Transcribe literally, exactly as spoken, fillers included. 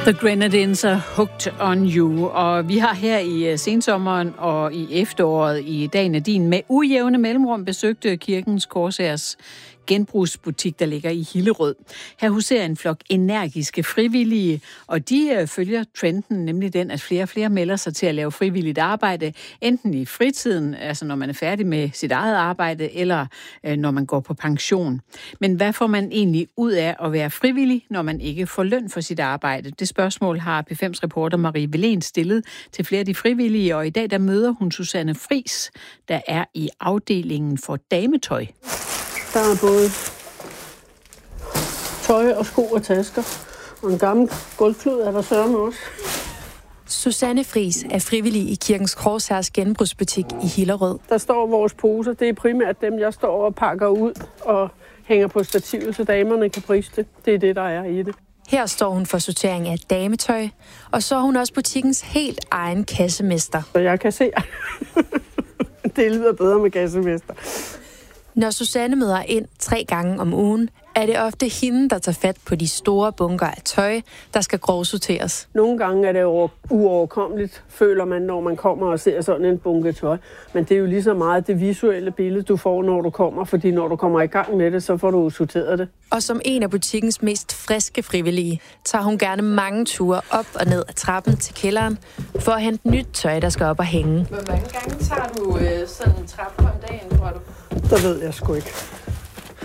The Grenadines are hooked on you, og vi har her i sensommeren og i efteråret i dag, Nadine, med ujævne mellemrum besøgte Kirkens Korshærs genbrugsbutik, der ligger i Hillerød. Her huserer en flok energiske frivillige, og de øh, følger trenden, nemlig den, at flere og flere melder sig til at lave frivilligt arbejde, enten i fritiden, altså når man er færdig med sit eget arbejde, eller øh, når man går på pension. Men hvad får man egentlig ud af at være frivillig, når man ikke får løn for sit arbejde? Det spørgsmål har P fem's reporter Marie Velén stillet til flere af de frivillige, og i dag der møder hun Susanne Friis, der er i afdelingen for dametøj. Der er både tøj og sko og tasker, og en gammel gulvklud er der sørme også. Susanne Friis er frivillig i Kirkens Korshærs genbrugsbutik i Hillerød. Der står vores poser. Det er primært dem, jeg står og pakker ud og hænger på stativet, så damerne kan prise det. Det er det, der er i det. Her står hun for sortering af dametøj, og så er hun også butikkens helt egen kassemester. Så jeg kan se, det lyder bedre med kassemester. Når Susanne møder ind tre gange om ugen, er det ofte hende, der tager fat på de store bunker af tøj, der skal grovsorteres. Nogle gange er det uoverkommeligt, føler man, når man kommer og ser sådan en bunke tøj. Men det er jo lige så meget det visuelle billede, du får, når du kommer, fordi når du kommer i gang med det, så får du sorteret det. Og som en af butikkens mest friske frivillige, tager hun gerne mange ture op og ned ad trappen til kælderen, for at hente nyt tøj, der skal op og hænge. Hvor mange gange tager du øh, sådan en trappe om dagen, tror du? Der ved jeg sgu ikke.